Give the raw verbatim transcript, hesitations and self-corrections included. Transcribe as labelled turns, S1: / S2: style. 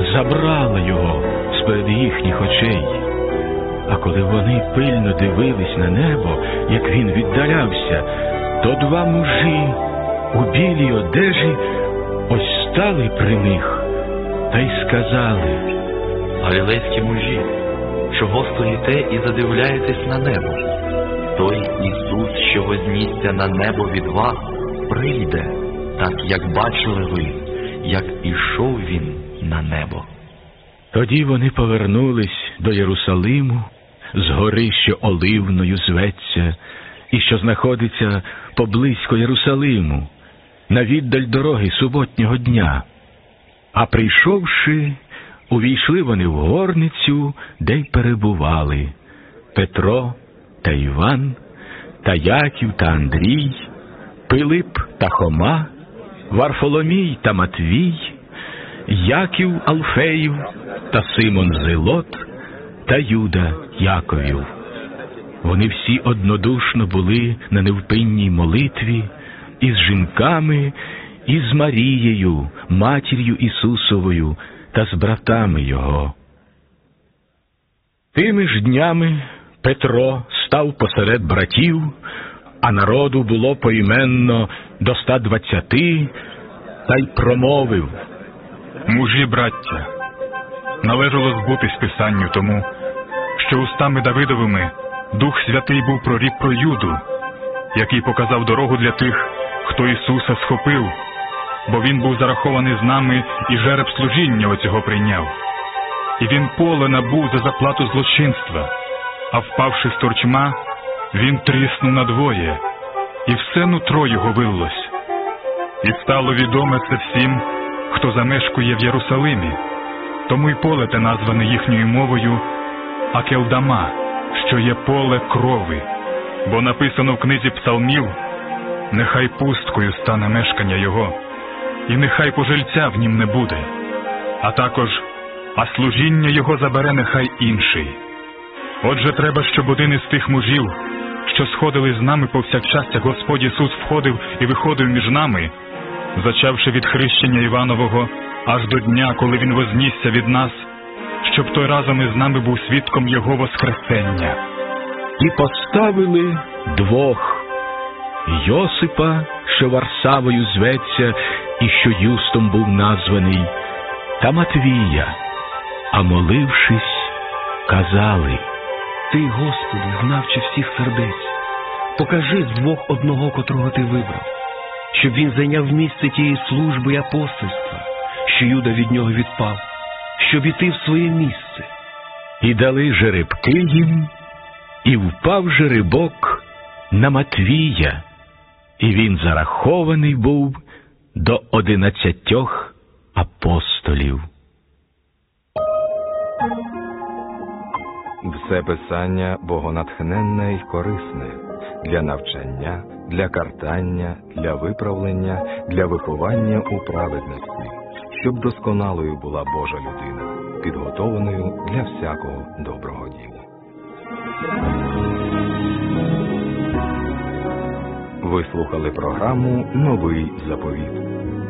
S1: забрала його з-перед їхніх очей. А коли вони пильно дивились на небо, як він віддалявся, то два мужі у білій одежі ось стали при них та й сказали:
S2: Галілейські мужі, чого стоїте і задивляєтесь на небо? Той Ісус, що вознісся на небо від вас, прийде, так як бачили ви, як ішов він на небо.
S1: Тоді вони повернулись до Єрусалиму, з гори, що Оливною зветься, і що знаходиться поблизько Єрусалиму, на віддаль дороги суботнього дня. А прийшовши, увійшли вони в горницю, де й перебували Петро та Іван, та Яків та Андрій, Пилип та Хома, Варфоломій та Матвій, Яків Алфеїв та Симон Зелот та Юда Яковів. Вони всі однодушно були на невпинній молитві із жінками, і з Марією, матір'ю Ісусовою, та з братами Його. Тими ж днями Петро став посеред братів, а народу було поіменно до ста двадцяти, та й промовив:
S3: Мужі, браття, належало збутись Писанню тому, що устами Давидовими Дух Святий був прорік про Юду, який показав дорогу для тих, хто Ісуса схопив, бо Він був зарахований з нами і жереб служіння оцього прийняв. І Він поле набув за заплату злочинства, а впавши з торчма, Він тріснув надвоє, і все нутро його виллось. І стало відоме це всім, хто замешкує в Єрусалимі, тому й поле те назване їхньою мовою Акелдама, що є поле крови, бо написано в книзі Псалмів: «Нехай пусткою стане мешкання його, і нехай пожильця в нім не буде, а також, а служіння його забере нехай інший». Отже, треба, щоб один із тих мужів, що сходили з нами повсякчас, як Господь Ісус входив і виходив між нами, зачавши від хрещення Іванового аж до дня, коли Він вознісся від нас, щоб той разом із нами був свідком Його воскресення.
S1: І поставили двох: Йосипа, що Варсавою зветься, і що Юстом був названий, та Матвія, а молившись, казали:
S4: Ти, Господи, знавче всіх сердець, покажи з двох одного, котрого Ти вибрав, щоб він зайняв місце тієї служби й апостольства, що Юда від нього відпав, щоб іти в своє місце.
S1: І дали жеребки їм, і впав жеребок на Матвія, і він зарахований був до одинадцятьох апостолів.
S5: Все Писання богонатхненне й корисне для навчання, для картання, для виправлення, для виховання у праведності, щоб досконалою була Божа людина, підготовленою для всякого доброго діла. Ви слухали програму «Новий заповіт».